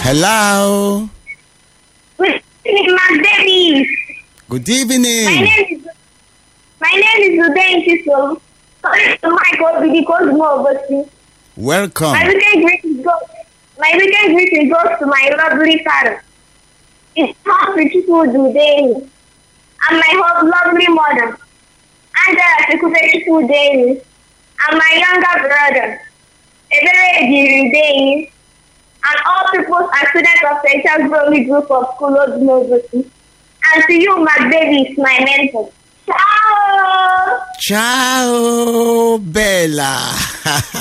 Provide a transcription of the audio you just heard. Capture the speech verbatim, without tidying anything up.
Hello. Good evening, Mark Davis. Good evening. My name is My name is Udain Chisom. Calling to Michael Bidi Cosmo. Welcome. My weekend greeting goes. My weekend greeting goes to my lovely father. It's how beautiful Udain. And my whole lovely mother. Angela Chukwu Davis. And my younger brother, Ebere Davis. And all pupils and students of the Charles Bromley Group of School of University. And to you, Mark Davis, my mentor. Ciao! Ciao, Bella.